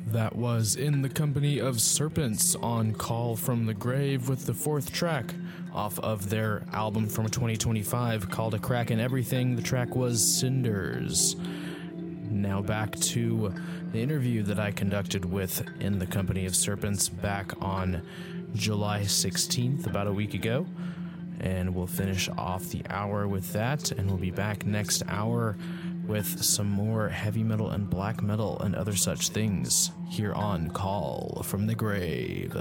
That was In the Company of Serpents on Call from the Grave with the fourth track off of their album from 2025 called A Crack in Everything. The track was Cinders. Now back to the interview that I conducted with In the Company of Serpents back on July 16th, about a week ago. And we'll finish off the hour with that, and we'll be back next hour with some more heavy metal and black metal and other such things here on Call from the Grave.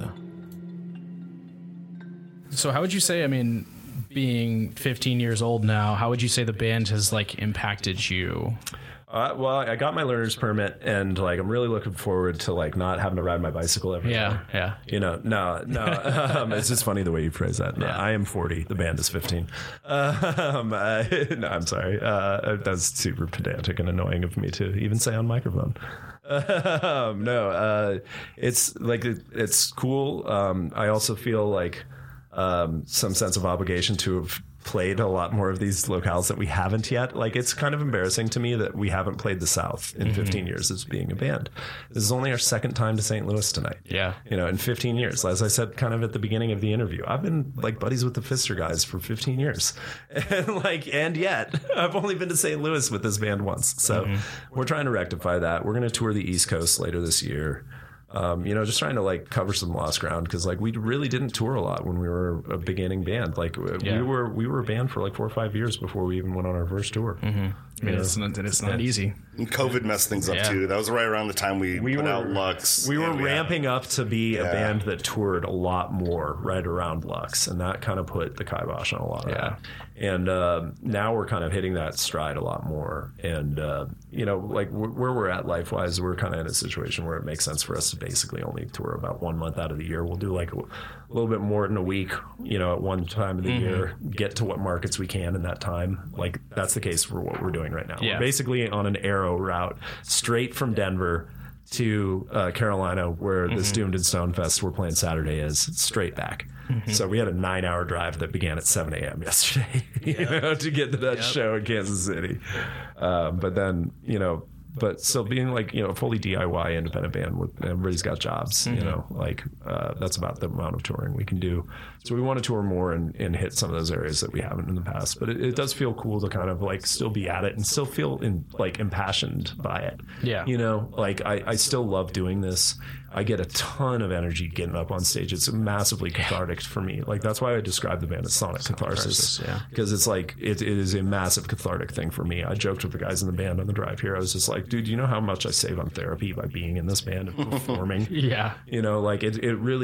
So how would you say, I mean, being 15 years old now, how would you say the band has like impacted you? Well, I got my learner's permit, and like I'm really looking forward to like not having to ride my bicycle every day. Yeah. You know, no. It's just funny the way you phrase that. No, Yeah. I am 40. The band is 15. No, I'm sorry. That's super pedantic and annoying of me to even say on microphone. It's like it's cool. I also feel like some sense of obligation to have played a lot more of these locales that we haven't yet. Like, it's kind of embarrassing to me that we haven't played the South in 15 years as being a band. This is only our second time to St. Louis tonight. Yeah. You know, in 15 years. As I said kind of at the beginning of the interview, I've been like buddies with the Pfister guys for 15 years. And yet I've only been to St. Louis with this band once. So we're trying to rectify that. We're going to tour the East Coast later this year. Just trying to like cover some lost ground, because like we really didn't tour a lot when we were a beginning band. Like we were a band for like 4 or 5 years before we even went on our first tour. I mean, it's not easy. And COVID messed things up too. That was right around the time we put out Lux. We were ramping up to be a band that toured a lot more right around Lux, and that kind of put the kibosh on a lot of that. And now we're kind of hitting that stride a lot more. And, like where we're at life-wise, we're kind of in a situation where it makes sense for us to basically only tour about 1 month out of the year. We'll do like a little bit more in a week, at one time of the year, get to what markets we can in that time. Like, that's the case for what we're doing right now. Yeah. We're basically on an arrow route straight from Denver to Carolina, where this Doomed and Stone Fest we're playing Saturday is, straight back. So we had a 9-hour drive that began at 7 a.m. yesterday, to get to that show in Kansas City. But then, but still being like, a fully DIY independent band with everybody's got jobs, that's about the amount of touring we can do. So we want to tour more and hit some of those areas that we haven't in the past. But it does feel cool to kind of like still be at it and still feel impassioned by it. Yeah. I still love doing this. I get a ton of energy getting up on stage. It's massively cathartic for me. Like, that's why I describe the band as Sonic Catharsis. Because it's like, it is a massive cathartic thing for me. I joked with the guys in the band on the drive here. I was just like, dude, you know how much I save on therapy by being in this band and performing? Yeah. It really